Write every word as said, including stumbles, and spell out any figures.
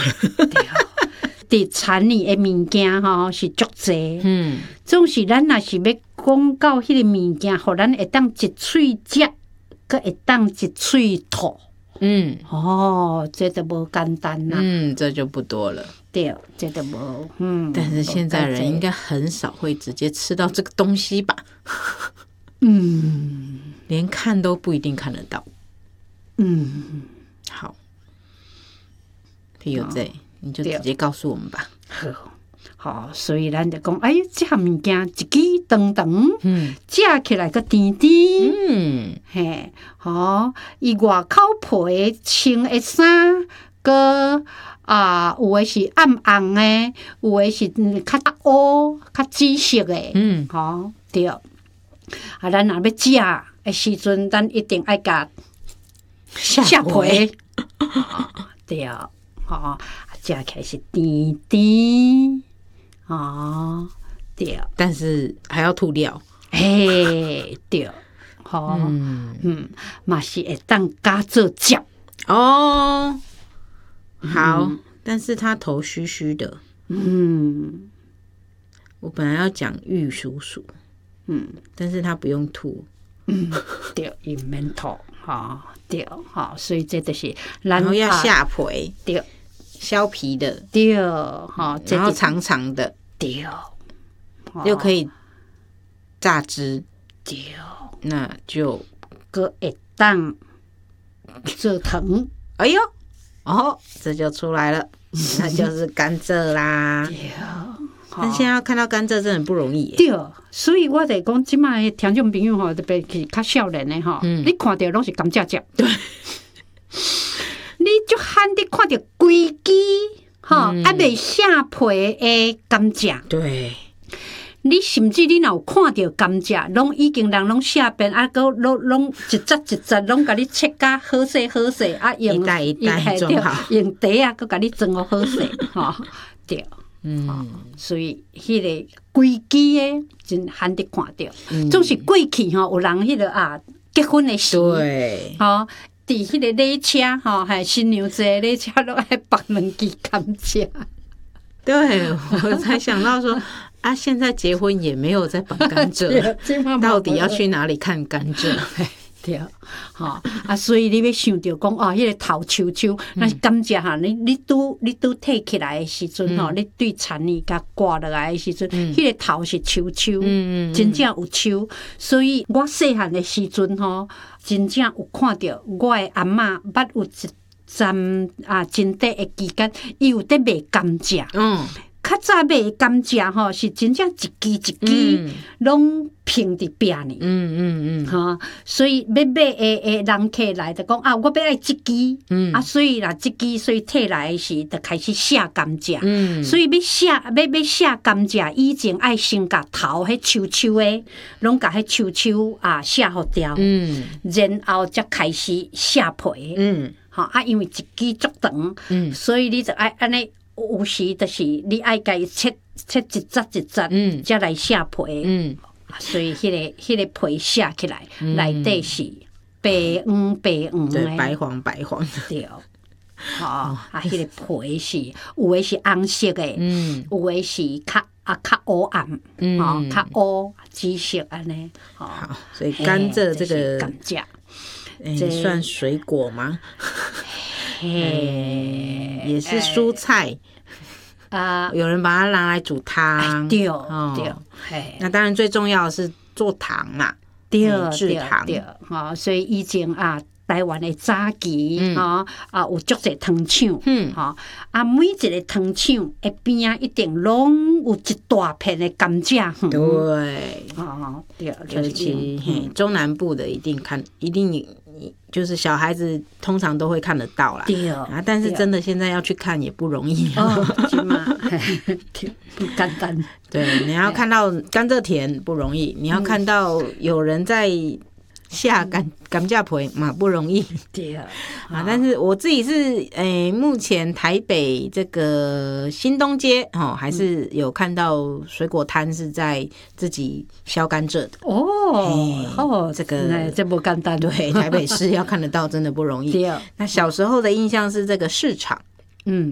伫产业的物件吼是足济， 嗯， 总是咱若是要讲到迄个物件，互咱会当一喙食，佮会当一喙吐。 嗯， 哦，这都无简单啦。 嗯，这就不多了。 对，这都无。嗯， 但是现在人应该很少会直接吃到这个东西吧？ 嗯， 连看都不一定看得到。 嗯， 好，譬如这，你就直接告诉我们吧。 好，好，所以咱就讲，哎，这项物件一支长长， 嗯， 食起来个甜甜， 嗯， 嘿，好，伊外口皮青的衫，个啊，有的是暗红的，有的是较乌、较紫色的， 嗯， 好，对。啊，咱若要食的时阵，咱一定爱甲下皮，对，好，食起来是甜甜，哦，对， 但是还要吐掉。 嘿，对，好， 嗯嗯，嘛是会当加做汁。 哦，好，但是他头虚虚的。 嗯， 我本来要讲玉叔叔， 嗯， 但是他不用吐。 嗯，对，伊免吐，吼，对，吼，所以这就是咱然后要下皮， 对， 削皮的， 对，吼， 然后长长的， 对， 又可以榨汁， 对， 那就个会当做糖， 哎呦，哦，这就出来了，那就是甘蔗啦。 对。 但现在要看到甘蔗真的不容易耶。 对，所以我就讲，即卖的听众朋友吼，特别是较少年的吼， 嗯你看到拢是甘蔗汁。对，你就罕你看到规支吼，还未下皮的甘蔗。 对， 你甚至你若有看到甘蔗，拢已经人拢下边啊，搁拢拢一节一节拢甲你切甲好势好势啊，用一袋一袋装好， 用茶啊，搁甲你装好好势吼，对。 嗯， 所以迄个规支诶，真罕得看到。 嗯总是过去吼，有人迄个啊结婚的时， 对， 吼，伫迄个礼车吼，还新娘子的礼车拢爱放两支甘蔗。 对，我才想到说啊，现在结婚也没有在绑甘蔗，到底要去哪里看甘蔗？ 对，吼啊，所以你要想着讲哦，迄个头抽抽，那甘蔗哈，你你拄你拄摕起来的时阵吼，你对田里甲挂落来的时阵，迄个头是抽抽，真正有抽。所以我细汉的时阵吼，真正有看着我的阿嬷捌有一站啊，真短的期间，伊有在卖甘蔗。 嗯。 较早买的甘蔗吼，是真正一支一支拢平伫壁呢。嗯嗯嗯，吼，所以要买的的人客来就讲啊，我要爱一支，嗯啊，所以啦，一支所以摕来的时就开始下甘蔗。嗯，所以要下要要下甘蔗以前爱先甲头迄抽抽的，拢甲迄抽抽啊下好掉。嗯，然后才开始下皮。嗯，吼啊，因为一支足长，嗯，所以你就爱安尼。有时就是你爱家切切一节一节，嗯，才来下皮，嗯，所以迄、那个迄、那个皮下起来，内底、嗯、是白黄白黄的， 对，白黄白黄的， 对，吼、哦，啊，迄、那个皮是有的是红色的，嗯，有的是较啊较乌暗，嗯，吼、哦，较乌紫色安尼， 好，所以甘蔗这个甘蔗， 这算水果吗？ 嘿， 也是蔬菜啊，有人把它拿来煮汤， 对对，嘿， 那当然最重要的是做糖啦， 对制糖， 对，哈，所以以前啊，台湾的早期哈啊有足侪糖厂，嗯，哈啊每一个糖厂一边啊一定拢有一大片的甘蔗， 对， 哦对， 尤其中南部的一定看一定。就是小孩子通常都会看得到啦， 对啊，但是真的现在要去看也不容易哦，是吗？不简单。 对，你要看到甘蔗田不容易，你要看到有人在下甘甘蔗皮嘛不容易。 对啊， 但是我自己是诶、欸，目前台北这个新东街哦，还是有看到水果摊是在自己削甘蔗的哦。哦， 这个这不简单。 对，台北市要看得到真的不容易。那小时候的印象是这个市场， 嗯，